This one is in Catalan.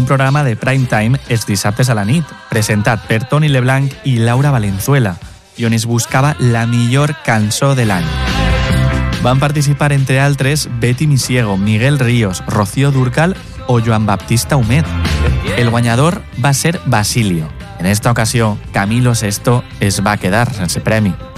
un programa de prime time els dissabtes a la nit, presentat per Toni Leblanc i Laura Valenzuela, i on es buscava la millor cançó de l'any. Van participar, entre altres, Betty Misiego, Miguel Ríos, Rocío Dúrcal o Joan Baptista Humet. El guanyador va ser Basilio. En esta ocasió, Camilo VI es va quedar sense premi.